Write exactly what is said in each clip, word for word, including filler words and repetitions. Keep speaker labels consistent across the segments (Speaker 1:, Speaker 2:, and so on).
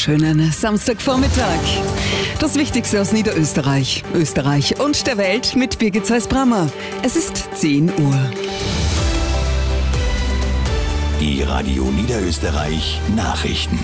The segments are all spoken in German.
Speaker 1: wunderschönen Samstagvormittag. Das Wichtigste aus Niederösterreich, Österreich und der Welt mit Birgit Zeis-Brammer. Es ist zehn Uhr.
Speaker 2: Die Radio Niederösterreich Nachrichten.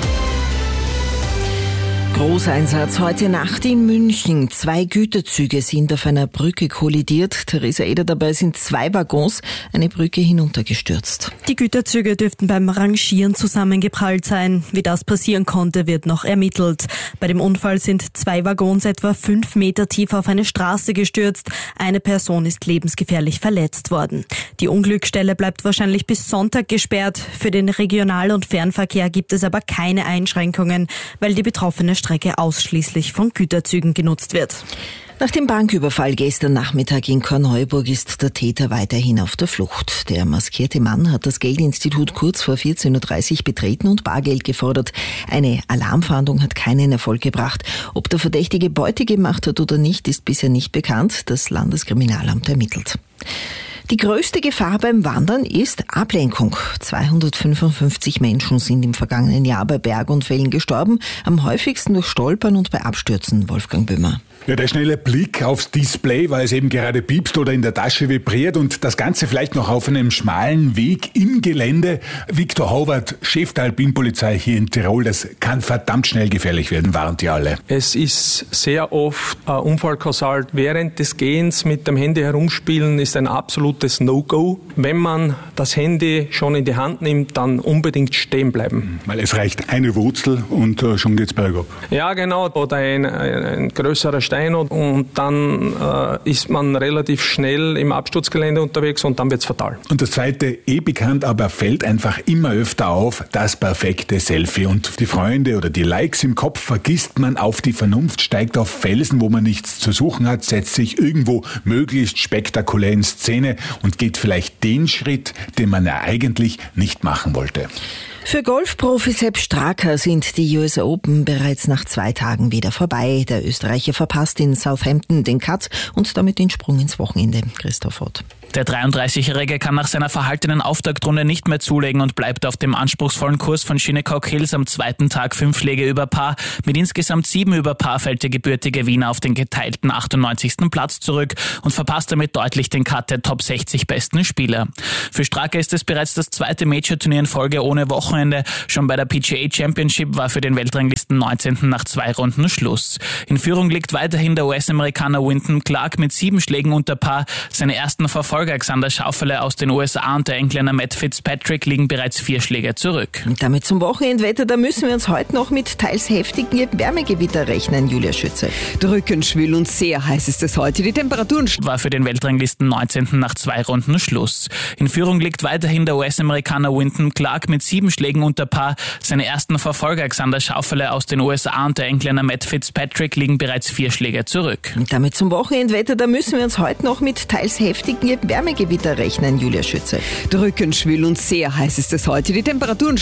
Speaker 3: Großeinsatz heute Nacht in München. Zwei Güterzüge sind auf einer Brücke kollidiert. Theresa Eder, dabei sind zwei Waggons eine Brücke hinuntergestürzt.
Speaker 4: Die Güterzüge dürften beim Rangieren zusammengeprallt sein. Wie das passieren konnte, wird noch ermittelt. Bei dem Unfall sind zwei Waggons etwa fünf Meter tief auf eine Straße gestürzt. Eine Person ist lebensgefährlich verletzt worden. Die Unglücksstelle bleibt wahrscheinlich bis Sonntag gesperrt. Für den Regional- und Fernverkehr gibt es aber keine Einschränkungen, weil die betroffene Strecke ausschließlich von Güterzügen genutzt wird.
Speaker 3: Nach dem Banküberfall gestern Nachmittag in Korneuburg ist der Täter weiterhin auf der Flucht. Der maskierte Mann hat das Geldinstitut kurz vor vierzehn Uhr dreißig betreten und Bargeld gefordert. Eine Alarmfahndung hat keinen Erfolg gebracht. Ob der Verdächtige Beute gemacht hat oder nicht, ist bisher nicht bekannt. Das Landeskriminalamt ermittelt. Die größte Gefahr beim Wandern ist Ablenkung. zweihundertfünfundfünfzig Menschen sind im vergangenen Jahr bei Bergunfällen gestorben, am häufigsten durch Stolpern und bei Abstürzen. Wolfgang Böhmer.
Speaker 5: Ja, der schnelle Blick aufs Display, weil es eben gerade piepst oder in der Tasche vibriert und das Ganze vielleicht noch auf einem schmalen Weg im Gelände. Viktor Howard, Chef der Alpinpolizei hier in Tirol, das kann verdammt schnell gefährlich werden, warnt ihr alle.
Speaker 6: Es ist sehr oft ein Unfallkausal. Während des Gehens mit dem Handy herumspielen ist ein absolutes No-Go. Wenn man das Handy schon in die Hand nimmt, dann unbedingt stehen bleiben.
Speaker 5: Weil es reicht eine Wurzel und äh, schon geht's bergab.
Speaker 6: Ja, genau. Oder ein, ein, ein größerer Stein und dann äh, ist man relativ schnell im Absturzgelände unterwegs und dann wird's fatal.
Speaker 5: Und das zweite, eh bekannt, aber fällt einfach immer öfter auf, das perfekte Selfie. Und die Freunde oder die Likes im Kopf vergisst man auf die Vernunft, steigt auf Felsen, wo man nichts zu suchen hat, setzt sich irgendwo möglichst spektakulär in Szene und geht vielleicht den Schritt, den man ja eigentlich nicht machen wollte.
Speaker 3: Für Golfprofi Sepp Straka sind die U S Open bereits nach zwei Tagen wieder vorbei. Der Österreicher verpasst in Southampton den Cut und damit den Sprung ins Wochenende. Christoph Ott.
Speaker 7: Der dreiunddreißigjährige kann nach seiner verhaltenen Auftaktrunde nicht mehr zulegen und bleibt auf dem anspruchsvollen Kurs von Shinnecock Hills am zweiten Tag fünf Schläge über Par. Mit insgesamt sieben über Par fällt der gebürtige Wiener auf den geteilten achtundneunzigsten Platz zurück und verpasst damit deutlich den Cut der Top sechzig besten Spieler. Für Straka ist es bereits das zweite Major-Turnier in Folge ohne Wochenende. Schon bei der P G A Championship war für den Weltranglisten neunzehnten nach zwei Runden Schluss. In Führung liegt weiterhin der U S-Amerikaner Wyndham Clark mit sieben Schlägen unter Par. Seine ersten Verfolger Alexander Schaufele aus den U S A und der Engländer Matt Fitzpatrick liegen bereits vier Schläge zurück.
Speaker 3: Und damit zum Wochenendwetter, da müssen wir uns heute noch mit teils heftigen Wärmegewitter rechnen, Julia Schütze.
Speaker 1: Drückend, schwül und sehr heiß ist es heute. Die Temperaturen
Speaker 7: war für den Weltranglisten neunzehnten nach zwei Runden Schluss. In Führung liegt weiterhin der U S-Amerikaner Wyndham Clark mit sieben Schlägen unter Par. Seine ersten Verfolger Alexander Schaufele aus den U S A und der Engländer Matt Fitzpatrick liegen bereits vier Schläge zurück.
Speaker 3: Und damit zum Wochenendwetter, da müssen wir uns heute noch mit teils heftigen Wärmegewitter rechnen, Julia Schütze.
Speaker 1: Drückend, schwül und sehr heiß ist es heute. Die Temperaturen